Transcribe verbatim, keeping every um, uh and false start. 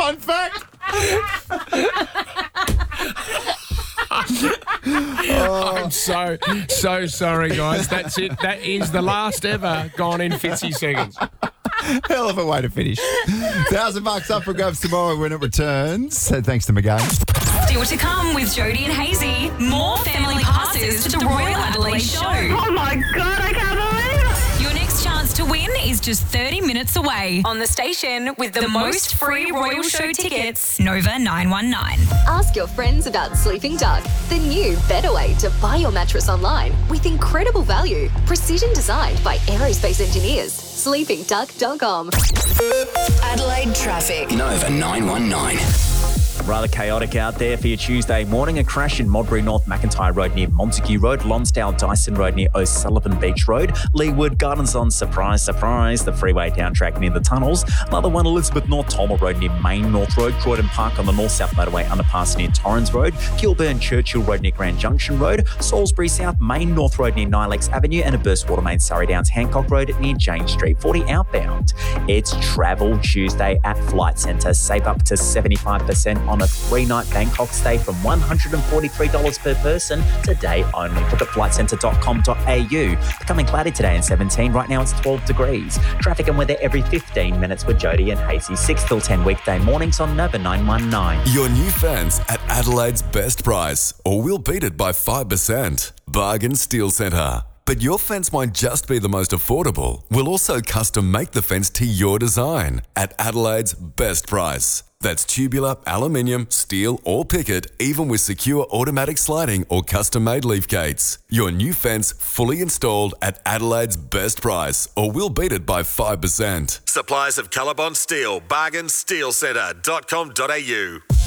fun fact. Oh. I'm so, so sorry, guys. That's it. That is the last ever Gone in Fitzy seconds. Hell of a way to finish. Thousand bucks up for grabs tomorrow when it returns. So thanks to McGahn. Still to come with Jody and Hazy. More family passes to the Royal Adelaide Show. Oh my God, I can't believe it. Your next chance to win is just thirty minutes away on the station with the, the most free Royal Show tickets, Nova nine one nine. Ask your friends about Sleeping Duck, the new, better way to buy your mattress online with incredible value. Precision designed by aerospace engineers. sleeping duck dot com. Adelaide traffic. Nova nine one nine. Rather chaotic out there for your Tuesday morning. A crash in Modbury North McIntyre Road near Montague Road, Lonsdale Dyson Road near O'Sullivan Beach Road, Leewood Gardens on Surprise Surprise, the freeway down track near the tunnels. Another one, Elizabeth North Tolmer Road near Main North Road, Croydon Park on the North-South Motorway underpass near Torrens Road, Kilburn Churchill Road near Grand Junction Road, Salisbury South Main North Road near Nilex Avenue, and a burst water main Surrey Downs Hancock Road near Jane Street. forty outbound. It's Travel Tuesday at Flight Centre. Save up to seventy-five percent on a three-night Bangkok stay from one hundred forty-three dollars per person today only. Look at flight centre dot com dot a u. Becoming cloudy today in seventeen. Right now it's twelve degrees. Traffic and weather every fifteen minutes with Jody and Hazy. six till ten weekday mornings on Nova nine one nine. Your new fence at Adelaide's best price, or we'll beat it by five percent. Bargain Steel Centre. But your fence might just be the most affordable. We'll also custom make the fence to your design at Adelaide's best price. That's tubular, aluminium, steel or picket, even with secure automatic sliding or custom-made leaf gates. Your new fence fully installed at Adelaide's best price, or we'll beat it by five percent. Suppliers of Colorbond Steel. bargain steel centre dot com dot a u.